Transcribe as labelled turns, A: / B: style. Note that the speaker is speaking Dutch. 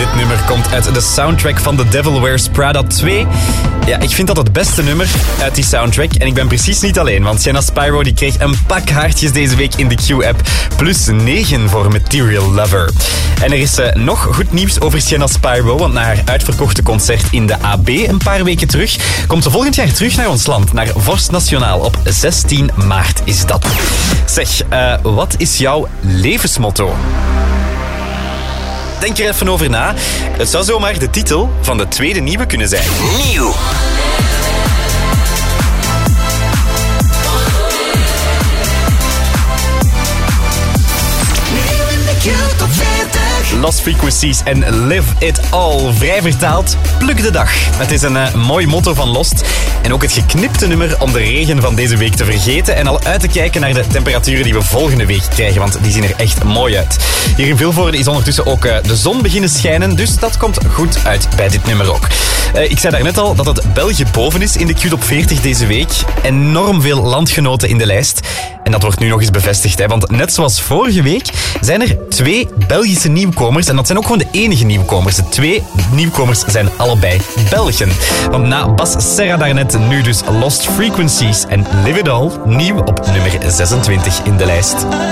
A: Dit nummer komt uit de soundtrack van The Devil Wears Prada 2. Ja, ik vind dat het beste nummer uit die soundtrack. En ik ben precies niet alleen, want Sienna Spyro die kreeg een pak haartjes deze week in de Q-app. Plus 9 voor Material Lover. En er is nog goed nieuws over Sienna Spyro, want na haar uitverkochte concert in de AB een paar weken terug, komt ze volgend jaar terug naar ons land, naar Vorst Nationaal. Op 16 maart is dat. Zeg, wat is jouw levensmotto? Denk er even over na. Het zou zomaar de titel van de tweede nieuwe kunnen zijn. Nieuw. Lost Frequencies en Live It All. Vrij vertaald, pluk de dag. Het is een mooi motto van Lost. En ook het geknipte nummer om de regen van deze week te vergeten en al uit te kijken naar de temperaturen die we volgende week krijgen, want die zien er echt mooi uit. Hier in Vilvoorde is ondertussen ook de zon beginnen schijnen, dus dat komt goed uit bij dit nummer ook. Ik zei daarnet al dat het België boven is in de Q-top 40 deze week. Enorm veel landgenoten in de lijst. En dat wordt nu nog eens bevestigd, hè? Want net zoals vorige week zijn er 2 Belgische nieuwkomers. En dat zijn ook gewoon de enige nieuwkomers. De 2 nieuwkomers zijn allebei Belgen. Want na Bas Serra daarnet nu dus Lost Frequencies en Live It All nieuw op nummer 26 in de lijst.